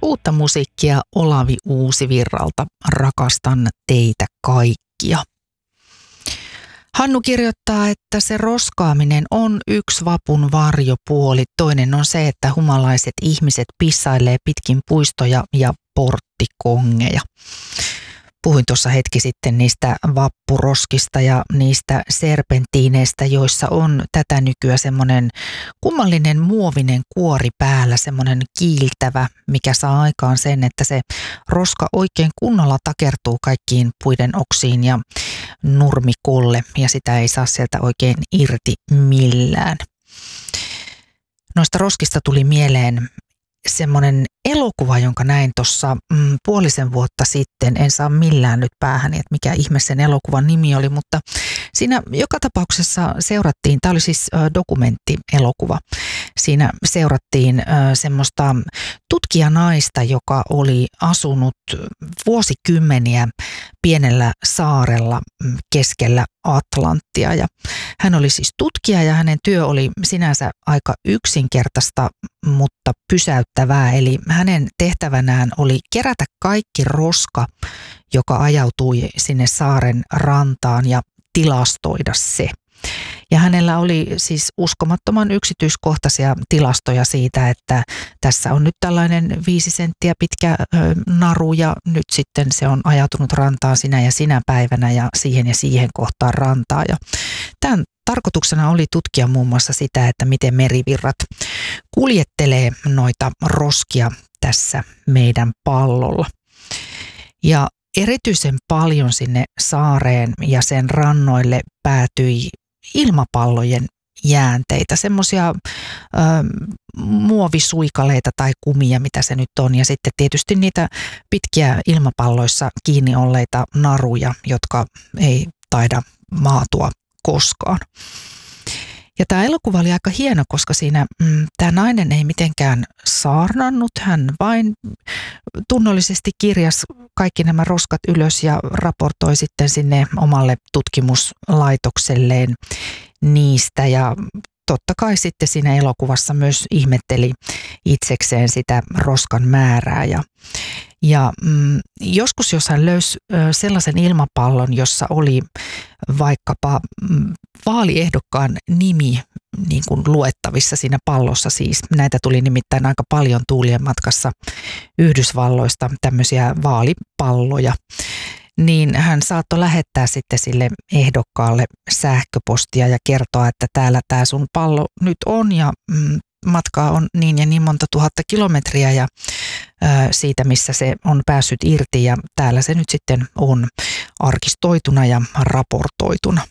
Uutta musiikkia Olavi Uusivirralta. Rakastan teitä kaikkia. Hannu kirjoittaa, että se roskaaminen on yksi vapun varjopuoli. Toinen on se, että humalaiset ihmiset pissailee pitkin puistoja ja porttikongeja. Puhuin tuossa hetki sitten niistä vappuroskista ja niistä serpentiineistä, joissa on tätä nykyään semmoinen kummallinen muovinen kuori päällä, semmoinen kiiltävä, mikä saa aikaan sen, että se roska oikein kunnolla takertuu kaikkiin puiden oksiin ja nurmikolle ja sitä ei saa sieltä oikein irti millään. Noista roskista tuli mieleen semmoinen elokuva, jonka näin tuossa puolisen vuotta sitten. En saa millään nyt päähäni, että mikä ihme sen elokuvan nimi oli, mutta siinä joka tapauksessa seurattiin, tämä oli siis dokumenttielokuva, siinä seurattiin semmoista tutkijanaista, joka oli asunut vuosikymmeniä pienellä saarella keskellä Atlanttia. Ja hän oli siis tutkija ja hänen työ oli sinänsä aika yksinkertaista, mutta pysäyttävää. Eli hänen tehtävänään oli kerätä kaikki roska, joka ajautui sinne saaren rantaan ja tilastoida se. Ja hänellä oli siis uskomattoman yksityiskohtaisia tilastoja siitä, että tässä on nyt tällainen 5 senttiä pitkä naru ja nyt sitten se on ajautunut rantaan sinä ja sinä päivänä ja siihen kohtaan rantaa. Ja tämän tarkoituksena oli tutkia muun muassa sitä, että miten merivirrat kuljettelee noita roskia tässä meidän pallolla. Ja erityisen paljon sinne saareen ja sen rannoille päätyi ilmapallojen jäänteitä, semmoisia muovisuikaleita tai kumia, mitä se nyt on. Ja sitten tietysti niitä pitkiä ilmapalloissa kiinni olleita naruja, jotka ei taida maatua koskaan. Ja tämä elokuva oli aika hieno, koska siinä tämä nainen ei mitenkään saarnannut. Hän vain tunnollisesti kirjasi kaikki nämä roskat ylös ja raportoi sitten sinne omalle tutkimuslaitokselleen niistä. Ja totta kai sitten siinä elokuvassa myös ihmetteli itsekseen sitä roskan määrää. Ja joskus, jos hän löysi sellaisen ilmapallon, jossa oli vaikkapa vaaliehdokkaan nimi niin kuin luettavissa siinä pallossa, siis näitä tuli nimittäin aika paljon tuulien matkassa Yhdysvalloista, tämmöisiä vaalipalloja, niin hän saattoi lähettää sitten sille ehdokkaalle sähköpostia ja kertoa, että täällä tämä sun pallo nyt on ja matkaa on niin ja niin monta tuhatta kilometriä ja siitä, missä se on päässyt irti ja täällä se nyt sitten on arkistoituna ja raportoituna.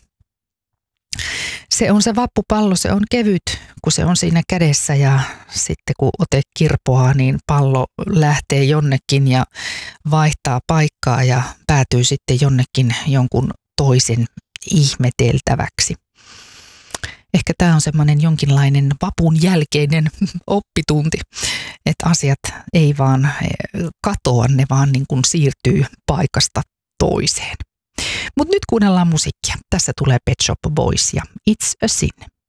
Se on se vappupallo, se on kevyt, kun se on siinä kädessä ja sitten kun ote kirpoaa, niin pallo lähtee jonnekin ja vaihtaa paikkaa ja päätyy sitten jonnekin jonkun toisen ihmeteltäväksi. Ehkä tämä on semmoinen jonkinlainen vapun jälkeinen oppitunti, että asiat ei vaan katoa, ne vaan niin kuin siirtyy paikasta toiseen. Mutta nyt kuunnellaan musiikkia. Tässä tulee Pet Shop Boys ja It's a Sin.